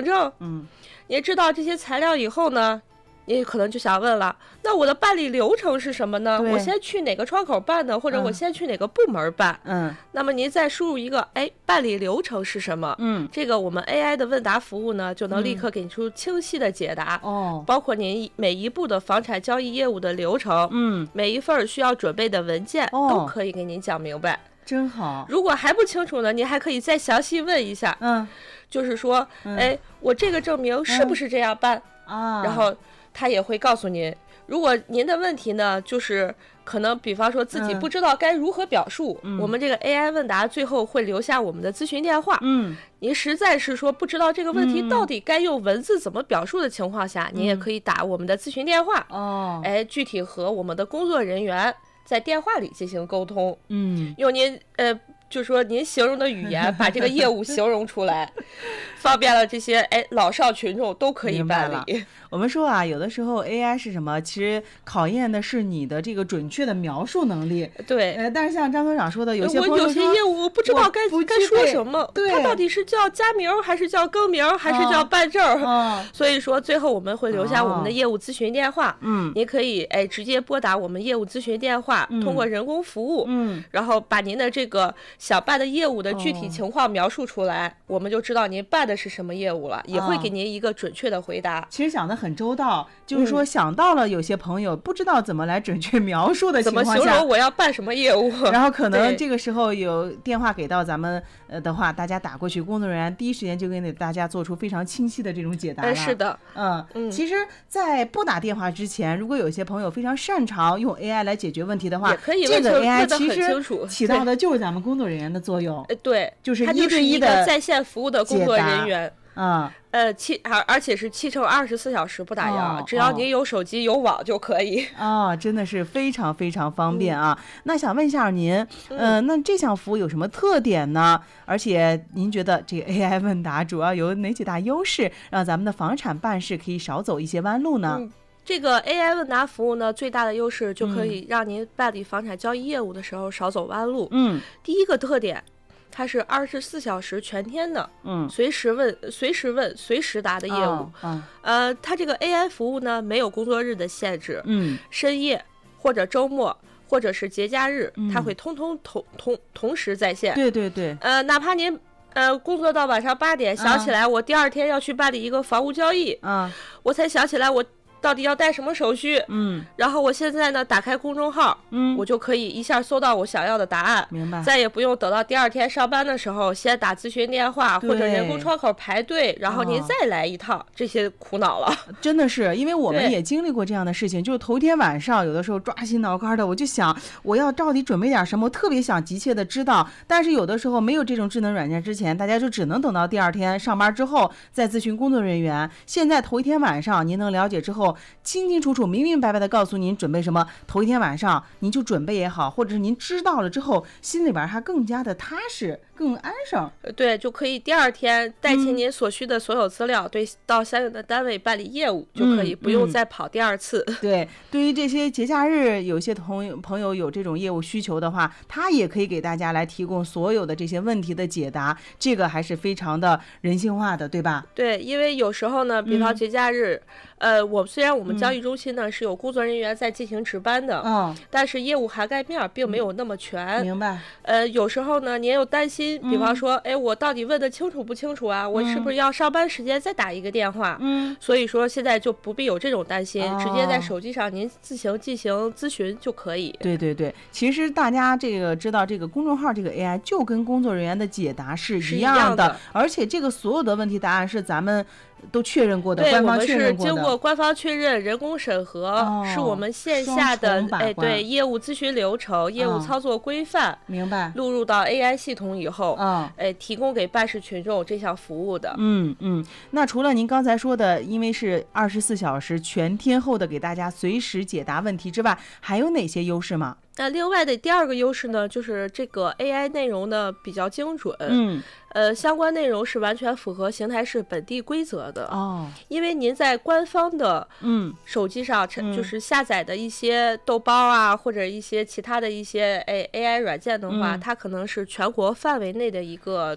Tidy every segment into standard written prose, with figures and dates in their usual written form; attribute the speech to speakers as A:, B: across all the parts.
A: 证，你知道这些材料以后呢，你可能就想问了，那我的办理流程是什么呢？我先去哪个窗口办呢？或者我先去哪个部门办？那么您再输入一个，办理流程是什么？这个我们 AI 的问答服务呢，就能立刻给出清晰的解答。包括您每一步的房产交易业务的流程，每一份需要准备的文件，都可以给您讲明白。
B: 真好。
A: 如果还不清楚呢，您还可以再详细问一下。就是说，我这个证明是不是这样办？然后他也会告诉您，如果您的问题呢，就是可能比方说自己不知道该如何表述，我们这个 AI 问答最后会留下我们的咨询电话。您实在是说不知道这个问题到底该用文字怎么表述的情况下，您也可以打我们的咨询电话。具体和我们的工作人员在电话里进行沟通。用您就说您形容的语言把这个业务形容出来，方便了这些老少群众都可以办理。
B: 我们说啊，有的时候 AI 是什么？其实考验的是你的这个准确的描述能力。
A: 对，
B: 但是像张科长说的，有些朋友
A: 我有些业务不知道该说什么，
B: 对，
A: 它到底是叫加名还是叫更名还是叫办证？所以说最后我们会留下我们的业务咨询电话。您可以直接拨打我们业务咨询电话，通过人工服务，然后把您的这个想办的业务的具体情况描述出来，我们就知道您办的是什么业务了，也会给您一个准确的回答。
B: 其实想的很周到，就是说想到了有些朋友不知道怎么来准确描述的情况下，
A: 怎么形容我要办什么业务，
B: 然后可能这个时候有电话给到咱们的话，大家打过去，工作人员第一时间就给大家做出非常清晰的这种解答了。
A: 是的，
B: 其实在不打电话之前，如果有些朋友非常擅长用 AI 来解决问题的话，
A: 也可以
B: 这个 AI 其
A: 实
B: 起到的就是咱们工作人员的作用。
A: 对，
B: 就是
A: 一对一
B: 的
A: 在线服务的工作人员。而且是7乘24小时不打烊，只要您有手机有网就可以。
B: 真的是非常非常方便啊。那想问一下您，那这项服务有什么特点呢？而且您觉得这个 AI 问答主要有哪几大优势，让咱们的房产办事可以少走一些弯路呢？
A: 这个 AI 问答服务呢，最大的优势就可以让您办理房产交易业务的时候少走弯路。第一个特点，它是24小时全天的，随时问、随时答的业务。它这个 AI 服务呢，没有工作日的限制。深夜或者周末或者是节假日，它会同时在线。
B: 对。
A: 哪怕您工作到晚上8点，想起来我第二天要去办理一个房屋交易，我才想起来我到底要带什么手续？然后我现在呢，打开公众号，我就可以一下搜到我想要的答案。
B: 明白。
A: 再也不用等到第二天上班的时候，先打咨询电话或者人工窗口排队，然后您再来一趟，这些苦恼了。
B: 真的是，因为我们也经历过这样的事情，就是头天晚上有的时候抓心挠肝的，我就想我要到底准备点什么，我特别想急切的知道，但是有的时候没有这种智能软件之前，大家就只能等到第二天上班之后再咨询工作人员。现在头一天晚上您能了解之后，清清楚楚明明白白的告诉您准备什么，头一天晚上您就准备也好，或者是您知道了之后心里边还更加的踏实更安生。
A: 对，就可以第二天带齐您所需的所有资料，到相应的单位办理业务就可以，不用再跑第二次。
B: 对，对于这些节假日有些朋友有这种业务需求的话，他也可以给大家来提供所有的这些问题的解答，这个还是非常的人性化的，对吧？
A: 对，因为有时候呢，比方节假日，虽然我们交易中心呢是有工作人员在进行值班的，但是业务涵盖面并没有那么全。
B: 明白。
A: 有时候呢，您又担心，比方说，我到底问得清楚不清楚啊？我是不是要上班时间再打一个电话？所以说现在就不必有这种担心，直接在手机上您自行进行咨询就可以。
B: 对，其实大家这个知道这个公众号这个 AI 就跟工作人员的解答是一样的，而且这个所有的问题答案是咱们都确认过的，官方确认过的，
A: 我们是经过官方确认、人工审核，是我们线下的业务咨询流程、业务操作规范，
B: 明白，
A: 录入到 AI 系统以后，提供给办事群众这项服务的。
B: 那除了您刚才说的，因为是24小时全天候的给大家随时解答问题之外，还有哪些优势吗？
A: 那另外的第二个优势呢，就是这个 AI 内容呢比较精准，相关内容是完全符合邢台市本地规则的因为您在官方的手机上就是下载的一些豆包啊，或者一些其他的一些AI 软件的话，它可能是全国范围内的一个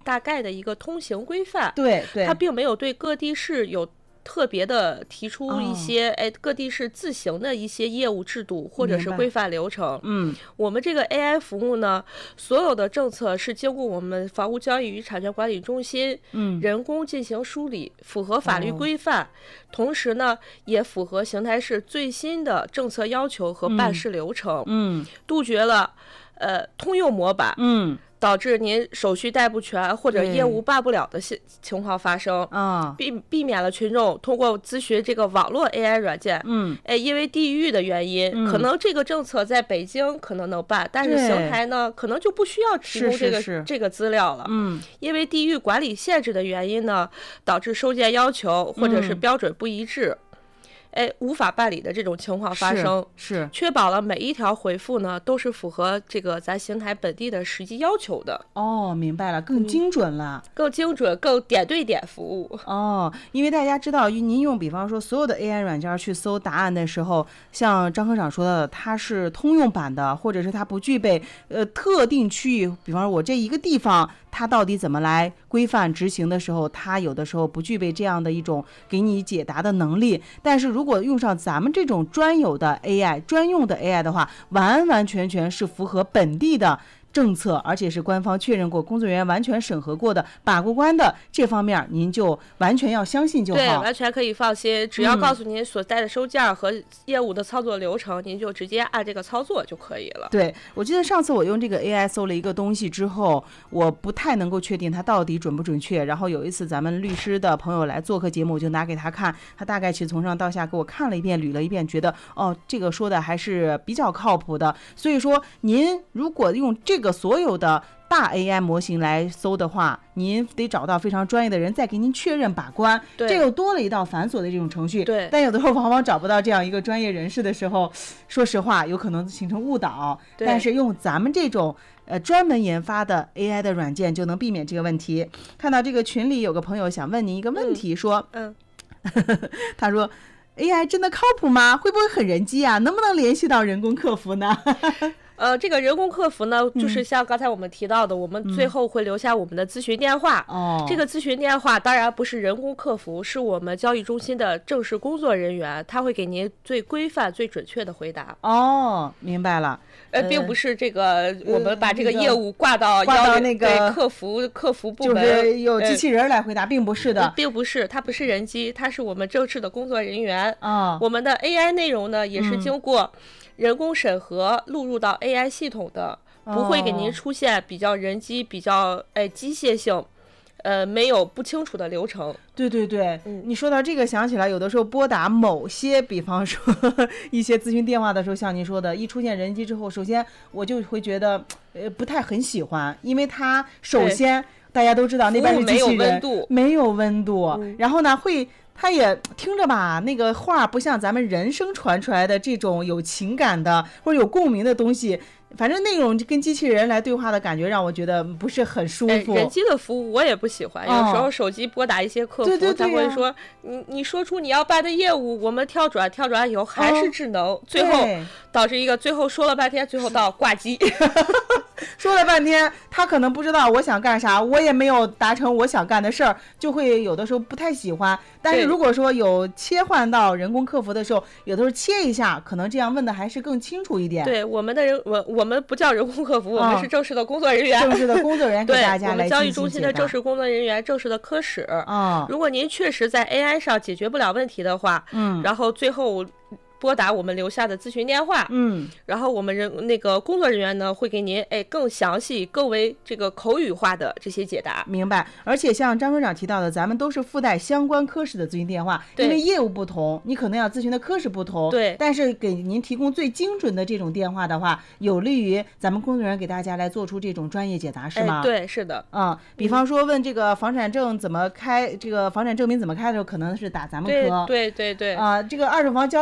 A: 大概的一个通行规范。
B: 对对，
A: 它并没有对各地市有特别的提出一些各地市自行的一些业务制度或者是规范流程。我们这个 AI 服务呢，所有的政策是经过我们房屋交易与产权管理中心人工进行梳理，符合法律规范，同时呢也符合邢台市最新的政策要求和办事流程。杜绝了通用模板导致您手续带不全或者业务办不了的情况发生，避免了群众通过咨询这个网络 AI 软件，因为地域的原因，可能这个政策在北京可能能办，但是邢台呢，可能就不需要提供这个资料了，因为地域管理限制的原因呢，导致收件要求或者是标准不一致。无法办理的这种情况发生，
B: 是
A: 确保了每一条回复呢都是符合这个咱邢台本地的实际要求的。
B: 明白了，更精准了，
A: 更精准，更点对点服务。
B: 因为大家知道，您用比方说所有的 AI 软件去搜答案的时候，像张科长说的，它是通用版的，或者是它不具备特定区域，比方说我这一个地方它到底怎么来规范执行的时候，它有的时候不具备这样的一种给你解答的能力。但是如果用上咱们这种专用的 AI 的话，完完全全是符合本地的政策，而且是官方确认过，工作人员完全审核过的，把过关的，这方面您就完全要相信就好。
A: 对，完全可以放心，只要告诉您所带的收件和业务的操作流程，您就直接按这个操作就可以了。
B: 对，我记得上次我用这个 AI 搜了一个东西之后，我不太能够确定它到底准不准确，然后有一次咱们律师的朋友来做客节目，我就拿给他看，他大概其实从上到下给我看了一遍，捋了一遍，觉得这个说的还是比较靠谱的。所以说您如果用这个所有的大 AI 模型来搜的话，您得找到非常专业的人再给您确认把关，这又多了一道繁琐的这种程序。
A: 对，
B: 但有的时候往往找不到这样一个专业人士的时候，说实话有可能形成误导。但是用咱们这种专门研发的 AI 的软件就能避免这个问题。看到这个群里有个朋友想问您一个问题，说他说 AI 真的靠谱吗？会不会很人机啊？能不能联系到人工客服呢？
A: 这个人工客服呢，就是像刚才我们提到的，我们最后会留下我们的咨询电话。这个咨询电话当然不是人工客服，是我们交易中心的正式工作人员，他会给您最规范、最准确的回答。
B: 明白了。
A: 并不是这个我们把这个业务挂到
B: 那个
A: 客服部门，
B: 就是有机器人来回答，并不是的，
A: 并不是，它不是人机，它是我们正式的工作人员。我们的 AI 内容呢，也是经过人工审核录入到 AI 系统的，不会给您出现比较人机、比较机械性。没有不清楚的流程。
B: 对对对，你说到这个想起来，有的时候拨打某些比方说一些咨询电话的时候，像您说的，一出现人机之后，首先我就会觉得不太很喜欢，因为它首先大家都知道那边是机器人，没有温度，然后呢他也听着吧，那个话不像咱们人声传出来的这种有情感的或者有共鸣的东西，反正那种跟机器人来对话的感觉让我觉得不是很舒服。
A: 人机的服务我也不喜欢，有时候手机拨打一些客服，他会说你说出你要办的业务，我们跳转以后还是智能，最后导致一个最后说了半天，最后到挂机。
B: 说了半天他可能不知道我想干啥，我也没有达成我想干的事儿，就会有的时候不太喜欢。但是如果说有切换到人工客服的时候，有的时候切一下，可能这样问的还是更清楚一点。
A: 对，我们不叫人工客服，我们是正式的工作人员，
B: 正式的工作人员给大家来进行解答。
A: 我们交易中心的正式工作人员，正式的科室。如果您确实在 AI 上解决不了问题的话，然后最后拨打我们留下的咨询电话，然后我们那个工作人员呢会给您更详细、更为这个口语化的这些解答。
B: 明白。而且像张科长提到的，咱们都是附带相关科室的咨询电话，因为业务不同，你可能要咨询的科室不同。
A: 对。
B: 但是给您提供最精准的这种电话的话，有利于咱们工作人员给大家来做出这种专业解答，是吗？
A: 对，是的。
B: 比方说问这个房产证怎么开，这个房产证明怎么开的时候，可能是打咱们科。
A: 对。
B: 这个二手房交易方面问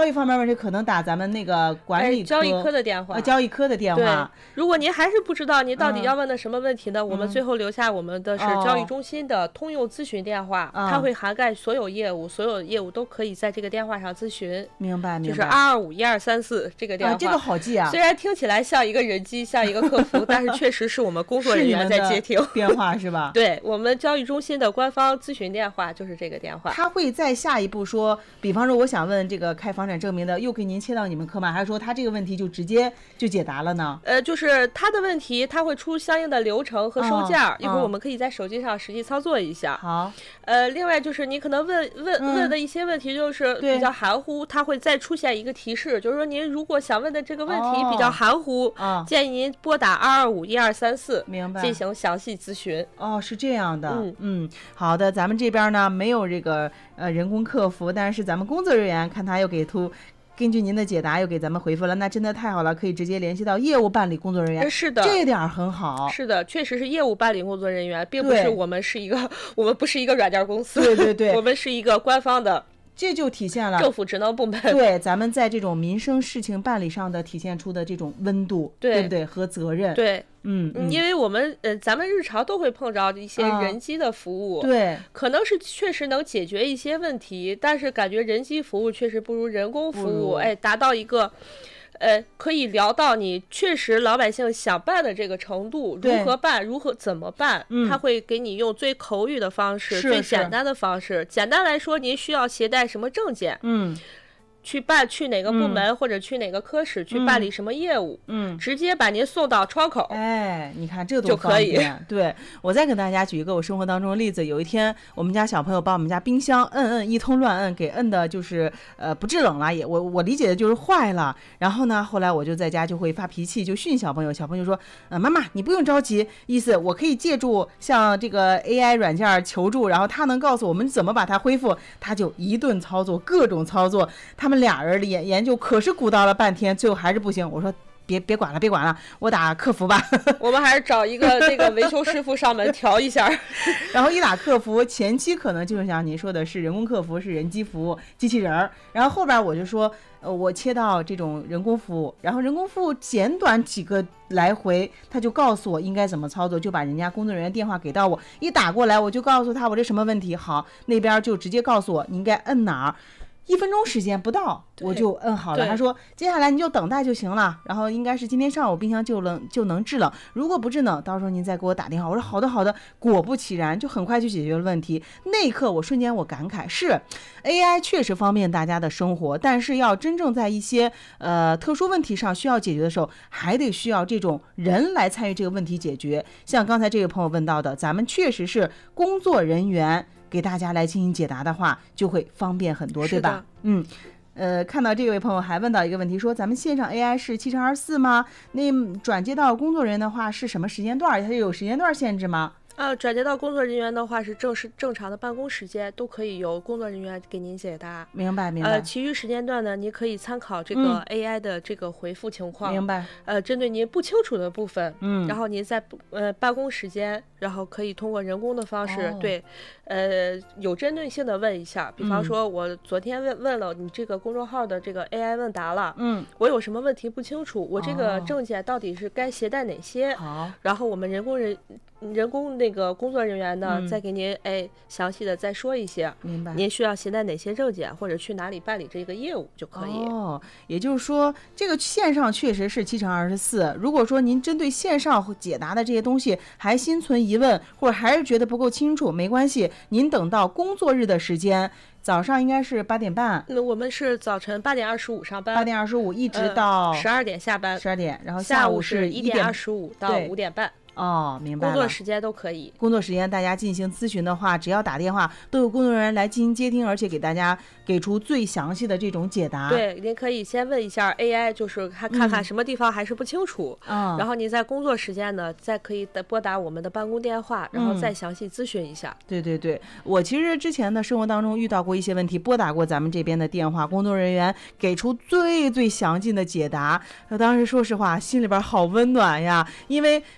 B: 而且可能打咱们那个管理科、
A: 交易科的电话，
B: 交易科的电话。
A: 如果您还是不知道您到底要问的什么问题呢，我们最后留下我们的是交易中心的通用咨询电话，它会涵盖所有业务，所有业务都可以在这个电话上咨询。
B: 明白，
A: 就是2251234这个电话，
B: 这个好记啊。
A: 虽然听起来像一个人机，像一个客服，但是确实是我们工作人员在接听
B: 电话，是吧？
A: 对，我们交易中心的官方咨询电话就是这个电话。
B: 他会在下一步说，比方说我想问这个开房产证明的，又给您切到你们科吗？还是说他这个问题就直接就解答了呢？
A: 就是他的问题，他会出相应的流程和收件，一会儿我们可以在手机上实际操作一下。
B: 好，
A: 另外就是你可能问的一些问题就是比较含糊，他会再出现一个提示，就是说您如果想问的这个问题比较含糊，建议您拨打2251234，
B: 明白，
A: 进行详细咨询。
B: 是这样的。好的，咱们这边呢没有这个人工客服，但是咱们工作人员看他又根据您的解答又给咱们回复了，那真的太好了，可以直接联系到业务办理工作人员。
A: 是的，
B: 这点很好。
A: 是的，确实是业务办理工作人员，并不是我们不是一个软件公司。
B: 对对对，
A: 我们是一个官方的。
B: 这就体现了
A: 政府职能部门
B: 对咱们在这种民生事情办理上的体现出的这种温度，对不对？和责任。
A: 对，因为我们咱们日常都会碰着一些人机的服务，
B: 对，
A: 可能是确实能解决一些问题，但是感觉人机服务确实不如人工服务，达到一个。可以聊到你确实老百姓想办的这个程度，如何办，怎么办，他会给你用最口语的方式，最简单的方式。简单来说，您需要携带什么证件？去哪个部门，或者去哪个科室去办理什么业务，直接把您送到窗口。
B: 你看这多方便。就可以。对，我再给大家举一个我生活当中的例子。有一天，我们家小朋友把我们家冰箱一通乱摁，给摁的就是不制冷了，我理解的就是坏了。然后呢，后来我就在家就会发脾气，就训小朋友。小朋友说，妈妈你不用着急，意思我可以借助像这个 AI 软件求助，然后他能告诉我们怎么把它恢复。他就一顿操作，各种操作，他们俩人研究，可是鼓捣了半天，最后还是不行。我说别管了，我打客服吧。
A: 我们还是找一个那个维修师傅上门调一下。
B: 然后一打客服，前期可能就是像您说的是人工客服，是人机服务机器人，然后后边我就说我切到这种人工服务，然后人工服务简短几个来回，他就告诉我应该怎么操作，就把人家工作人员电话给到我，一打过来我就告诉他我这什么问题，好，那边就直接告诉我你应该摁哪儿。1分钟时间不到，我就摁好了。他说接下来你就等待就行了，然后应该是今天上午冰箱就能制冷，如果不制冷，到时候您再给我打电话。我说好的。果不其然，就很快就解决了问题。那一刻我瞬间感慨，是 AI 确实方便大家的生活，但是要真正在一些特殊问题上需要解决的时候，还得需要这种人来参与这个问题解决。像刚才这位朋友问到的，咱们确实是工作人员给大家来进行解答的话，就会方便很多，对吧？看到这位朋友还问到一个问题，说咱们线上 AI 是7×24吗？那转接到工作人员的话是什么时间段？它有时间段限制吗？
A: 转接到工作人员的话是正常的办公时间都可以由工作人员给您解答。
B: 明白。
A: 其余时间段呢，您可以参考这个 AI 的这个回复情况。
B: 明白。
A: 针对您不清楚的部分，然后您在办公时间，然后可以通过人工的方式，有针对性的问一下。比方说，我昨天问了你这个公众号的这个 AI 问答了，我有什么问题不清楚，我这个证件到底是该携带哪些？然后我们人工那个工作人员呢，再给您详细的再说一些。
B: 明白。
A: 您需要携带哪些证件，或者去哪里办理这个业务就可以。
B: 也就是说，这个线上确实是7×24。如果说您针对线上解答的这些东西还心存疑问，或者还是觉得不够清楚，没关系，您等到工作日的时间。早上应该是8点半，
A: 我们是早晨8点25上班
B: ，8点25一直到
A: 12点下班
B: ，12点，然后下午是
A: 1点25到5点半。
B: 明白了。
A: 工作时间都可以。
B: 工作时间大家进行咨询的话，只要打电话，都有工作人员来进行接听，而且给大家给出最详细的这种解答。
A: 对，您可以先问一下 AI， 就是看看什么地方还是不清楚，然后您在工作时间呢，再可以拨打我们的办公电话，然后再详细咨询一下。
B: 对，我其实之前的生活当中遇到过一些问题，拨打过咱们这边的电话，工作人员给出最详尽的解答。当时说实话，心里边好温暖呀，因为来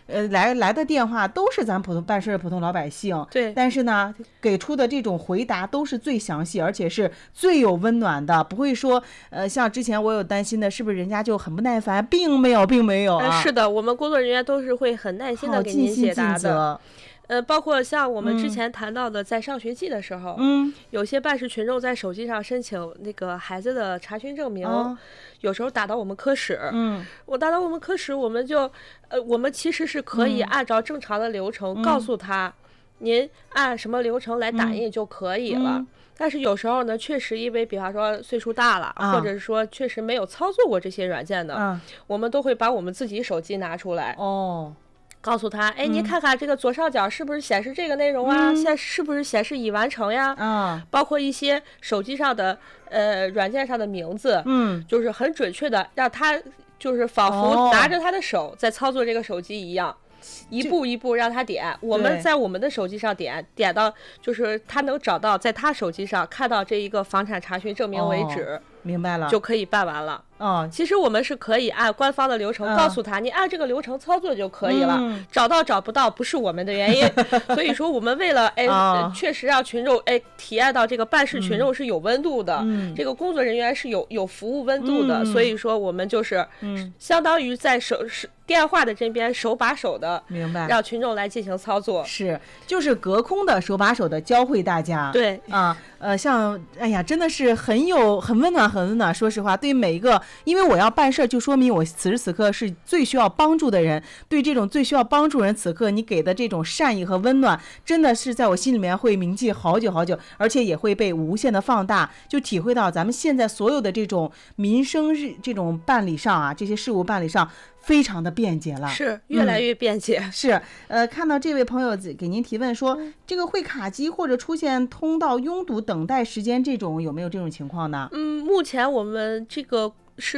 B: 来的电话都是咱办事的普通老百姓，
A: 对，
B: 但是呢，给出的这种回答都是最详细，而且是最有温暖的，不会说像之前我有担心的，是不是人家就很不耐烦，并没有啊。
A: 是的，我们工作人员都是会很耐心的给您解答的。包括像我们之前谈到的，在上学季的时候，有些办事群众在手机上申请那个孩子的查询证明，有时候打到我们科室，我打到我们科室，我们就我们其实是可以按照正常的流程告诉他，您按什么流程来打印就可以了。但是有时候呢，确实因为比方说岁数大了，或者是说确实没有操作过这些软件的，我们都会把我们自己手机拿出来告诉他，您看看这个左上角是不是显示这个内容啊？是不是显示已完成呀？包括一些手机上的软件上的名字，就是很准确的让他就是仿佛拿着他的手在操作这个手机一样。一步一步让他点，我们在我们的手机上点到就是他能找到，在他手机上看到这一个房产查询证明为止，
B: 明白了，
A: 就可以办完了。其实我们是可以按官方的流程告诉他，你按这个流程操作就可以了。找到找不到不是我们的原因，所以说我们为了确实让群众体验到这个办事群众是有温度的，这个工作人员是有服务温度的，所以说我们就是相当于在电话的这边手把手的，
B: 明白，
A: 让群众来进行操作，
B: 就是隔空的手把手的教会大家。
A: 对
B: 像哎呀，真的是很温暖。说实话，对每一个，因为我要办事，就说明我此时此刻是最需要帮助的人。对这种最需要帮助人，此刻你给的这种善意和温暖，真的是在我心里面会铭记好久，而且也会被无限的放大，就体会到咱们现在所有的这种民生这种办理上啊，这些事务办理上非常的便捷了，
A: 是越来越便捷。
B: 是看到这位朋友给您提问说，这个会卡机或者出现通道拥堵等待时间，这种有没有这种情况呢？
A: 目前我们这个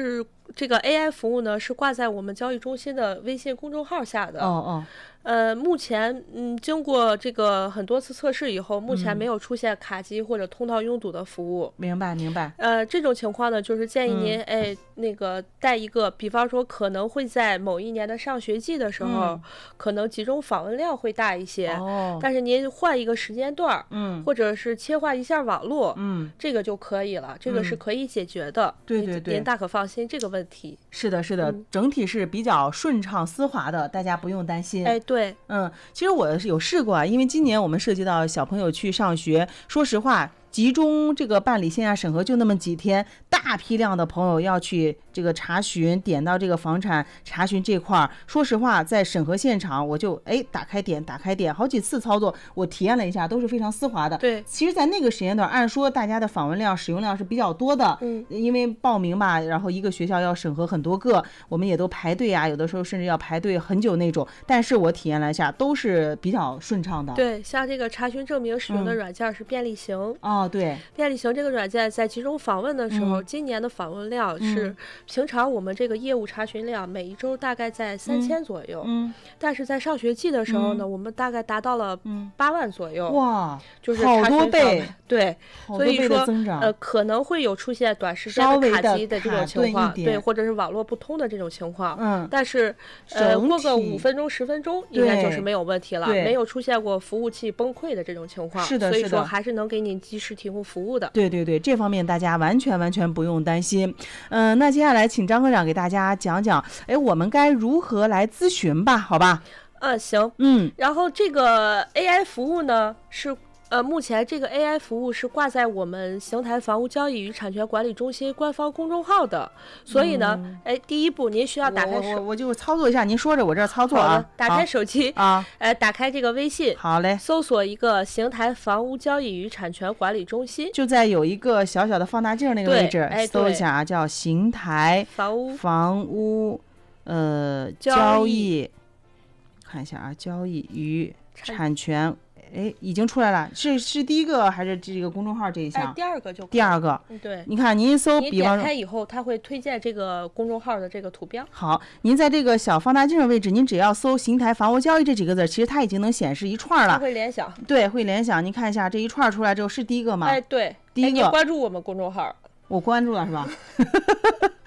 A: AI 服务呢是挂在我们交易中心的微信公众号下的。目前经过这个很多次测试以后，目前没有出现卡机或者通道拥堵的服务。
B: 明白。
A: 这种情况呢，就是建议您那个带一个，比方说可能会在某一年的上学季的时候，可能集中访问量会大一些，但是您换一个时间段，或者是切换一下网络，这个就可以了，这个是可以解决的。
B: 对，
A: 您大可放心这个问题。
B: 是的，整体是比较顺畅丝滑的，大家不用担心。
A: 对，
B: 其实我有试过啊，因为今年我们涉及到小朋友去上学，说实话，集中这个办理线下审核就那么几天，大批量的朋友要去这个查询，点到这个房产查询这块儿，说实话，在审核现场我就打开点好几次操作，我体验了一下，都是非常丝滑的。
A: 对，
B: 其实在那个时间段，按说大家的访问量使用量是比较多的，因为报名嘛，然后一个学校要审核很多个，我们也都排队啊，有的时候甚至要排队很久那种，但是我体验了一下，都是比较顺畅的。
A: 对，像这个查询证明使用的软件是便利行。
B: 对，
A: 便利行这个软件在集中访问的时候，今年的访问量是平常我们这个业务查询量每一周大概在3000左右，但是在上学季的时候呢，我们大概达到了8万左右。
B: 哇，
A: 就是
B: 好多倍。
A: 对，所以说可能会有出现短时间的卡机的这种情况，对，或者是网络不通的这种情况。但是过个5分钟10分钟应该就是没有问题了，没有出现过服务器崩溃的这种情况。
B: 是的，
A: 所以说还是能给你及时提供服务的。
B: 对，这方面大家完全不用担心。那接下来请张科长给大家讲讲，我们该如何来咨询吧？好吧？
A: 行。然后这个 AI 服务呢是。目前这个 AI 服务是挂在我们邢台房屋交易与产权管理中心官方公众号的，所以呢，第一步您需要打开
B: 我就操作一下，您说着我这操作啊。
A: 打开手机打开这个微信，
B: 好嘞，
A: 搜索一个邢台房屋交易与产权管理中心，
B: 就在有一个小小的放大镜那个位置，搜一下啊，叫邢台房屋交易，看一下啊，交易与产权。已经出来了，是第一个还是这个公众号这一项？
A: 第二个就
B: 第二个。
A: 对，
B: 你看您搜，比方说
A: 点开以后，它会推荐这个公众号的这个图标。
B: 好，您在这个小放大镜的位置，您只要搜“邢台房屋交易”这几个字，其实它已经能显示一串了。
A: 它会联想。
B: 对，会联想。您看一下这一串出来之后是第一个吗？
A: 对，
B: 第一个。
A: 你关注我们公众号。
B: 我关注了是吧？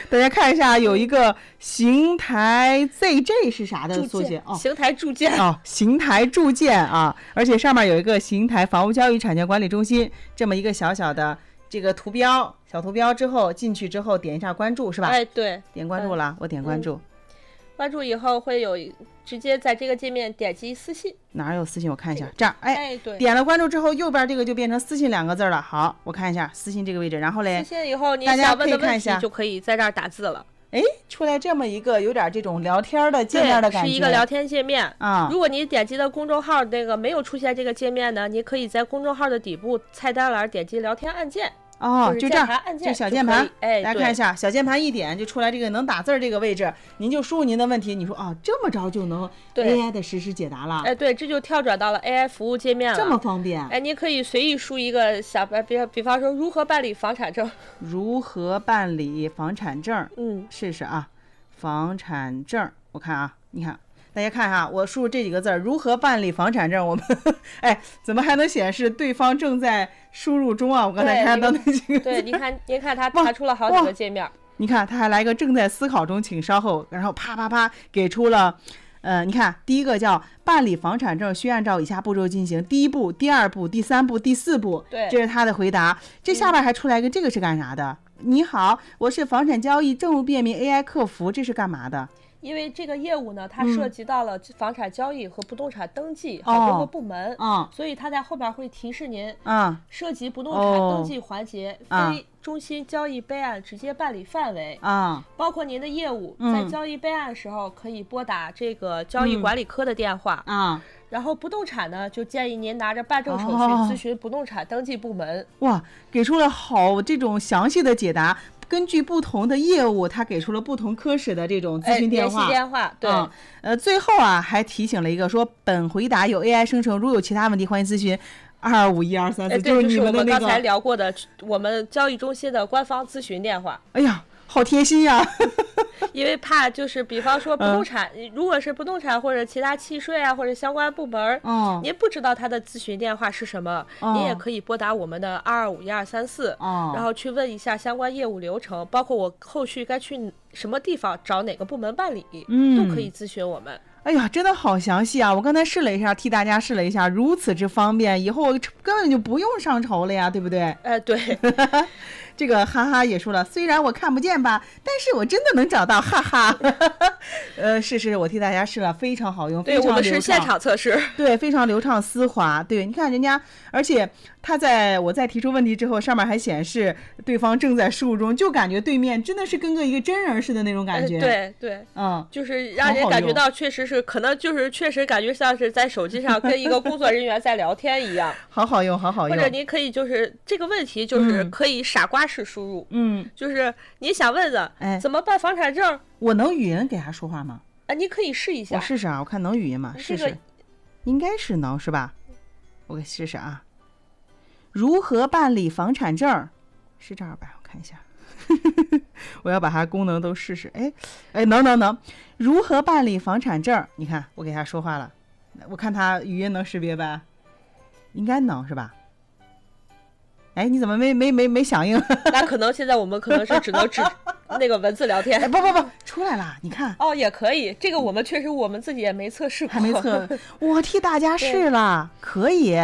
B: 大家看一下，有一个邢台 ZJ 是啥的缩写？
A: 邢台住建
B: 邢台住建啊，而且上面有一个邢台房屋交易产权管理中心这么一个小小的这个图标，小图标之后进去之后点一下关注是吧？
A: 对，
B: 点关注了，我点关注。
A: 关注以后会有直接在这个界面点击私信，
B: 哪有私信？我看一下，这样，
A: 对，
B: 点了关注之后，右边这个就变成私信2个字了。好，我看一下私信这个位置，然后嘞，
A: 私信以后你
B: 大家可以看一下，
A: 就可以在这儿打字了。
B: 出来这么一个有点这种聊天的界面的感觉，
A: 是一个聊天界面
B: 啊。
A: 如果你点击的公众号那个没有出现这个界面呢，你可以在公众号的底部菜单栏点击聊天按键。
B: 就这样，就小键盘，
A: 大
B: 家看一下，小键盘一点就出来这个能打字这个位置，您就输入您的问题，你说这么着就能 AI 的实时解答了。
A: 对，这就跳转到了 AI 服务界面了，
B: 这么方便。
A: 你可以随意输一个比方说如何办理房产证，
B: 如何办理房产证，试试啊，房产证，我看啊，你看。大家看哈，我输入这几个字如何办理房产证，我们怎么还能显示对方正在输入中啊？我刚才看到那几个字。
A: 对，您看它弹出了好几个界面。
B: 你看，它还来一个正在思考中，请稍后，然后啪啪啪给出了，你看第一个叫办理房产证需按照以下步骤进行，第1步、第2步、第3步、第4步。
A: 对，
B: 这是他的回答。这下边还出来一个，这个是干啥的？你好，我是房产交易政务便民 AI 客服，这是干嘛的？
A: 因为这个业务呢，它涉及到了房产交易和不动产登记好多个部门，所以它在后边会提示您，涉及不动产登记环节，非中心交易备案直接办理范围，包括您的业务，在交易备案时候可以拨打这个交易管理科的电话，然后不动产呢，就建议您拿着办证手续咨询不动产登记部门。
B: 哇，给出了好这种详细的解答。根据不同的业务，他给出了不同科室的这种咨询电话。
A: 联系电话，对。
B: 最后啊，还提醒了一个说，本回答有 AI 生成，如有其他问题，欢迎咨询251-234，
A: 就是
B: 你们的那个。
A: 我们刚才聊过的，我们交易中心的官方咨询电话。
B: 哎呀，好贴心呀！
A: 因为怕就是比方说不动产，如果是不动产或者其他契税啊或者相关部门，您不知道他的咨询电话是什么，您也可以拨打我们的2251234，然后去问一下相关业务流程，包括我后续该去什么地方找哪个部门办理，都可以咨询我们。
B: 哎呀，真的好详细啊！我刚才试了一下，替大家试了一下，如此之方便，以后我根本就不用上愁了呀，对不对？
A: 对。
B: 这个哈哈也说了，虽然我看不见吧，但是我真的能找到，哈哈。是，我替大家试了，非常好用，非常流畅。
A: 对，我们是现场测试。
B: 对，非常流畅丝滑。对，你看人家，而且我在提出问题之后，上面还显示对方正在输入中，就感觉对面真的是跟一个真人似的那种感觉。
A: 对，就是让人感觉到确实是，可能就是确实感觉像是在手机上跟一个工作人员在聊天一样。
B: 好好用。或
A: 者您可以就是这个问题就是可以傻瓜式输入，就是你想问怎么办房产证，
B: 我能语音给他说话吗？
A: 你可以试一下。
B: 我试试啊，我看能语音吗？试试，应该是能是吧？我给试试啊。如何办理房产证？是这儿吧？我看一下，我要把它功能都试试。能。如何办理房产证？你看，我给他说话了，我看他语音能识别吧？应该能是吧？你怎么没响应？
A: 那可能现在我们可能是只能那个文字聊天。
B: 不，出来了，你看。
A: 也可以，这个我们确实我们自己也没测试过，
B: 还没测，我替大家试了，可以。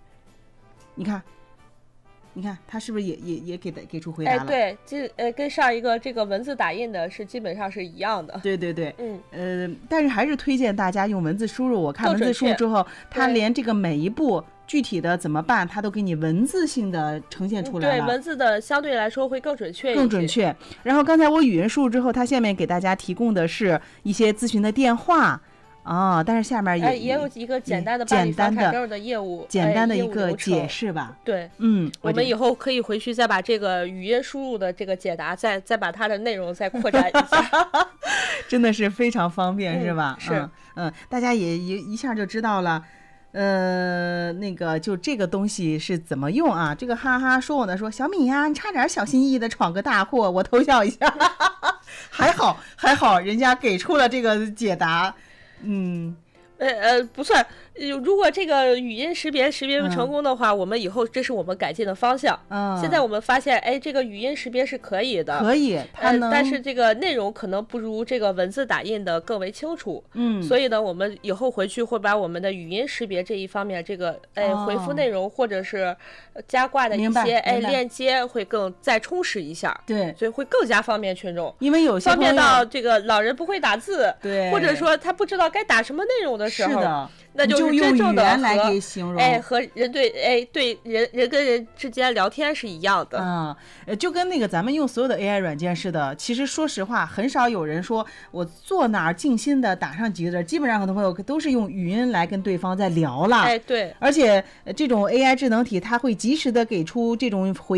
B: 你看他是不是也给出回答了？
A: 对，跟上一个这个文字打印的是基本上是一样的。
B: 对，但是还是推荐大家用文字输入。我看文字输入之后，他连这个每一步具体的怎么办，他都给你文字性的呈现出来了。
A: 对，文字的相对来说会更准确一些。
B: 更准确。然后刚才我语音输入之后，他下面给大家提供的是一些咨询的电话。但是下面
A: 也有一个简单的办理房产证的业务，
B: 简单的一个解释吧。
A: 对，我们以后可以回去再把这个语音输入的这个解答，再把它的内容再扩展一下。
B: 真的是非常方便，是吧？
A: 是，
B: 大家也一下就知道了。那个就这个东西是怎么用啊？这个哈哈说我呢，说小米呀，你差点小心翼翼的闯个大祸，我偷笑一下。还好，人家给出了这个解答。
A: 不算， 如果这个语音识别成功的话，我们以后这是我们改进的方向。现在我们发现，哎，这个语音识别是可以的，
B: 可以，它能，
A: 但是这个内容可能不如这个文字打印的更为清楚。所以呢，我们以后回去会把我们的语音识别这一方面，这个回复内容或者是加挂的一些链接会更再充实一下。
B: 对，
A: 所以会更加方便群众，
B: 因为有些
A: 方便到这个老人不会打字，
B: 对，
A: 或者说他不知道该打什么内容的时候，
B: 是的，
A: 那就是真正的
B: 来给形容，
A: 和人对人跟人之间聊天是一样的。
B: 就跟那个咱们用所有的 AI 软件似的。其实说实话，很少有人说我坐哪儿静心的打上几个字，基本上很多朋友都是用语音来跟对方在聊了。
A: 对，
B: 而且这种 AI 智能体，它会及时的给出这种回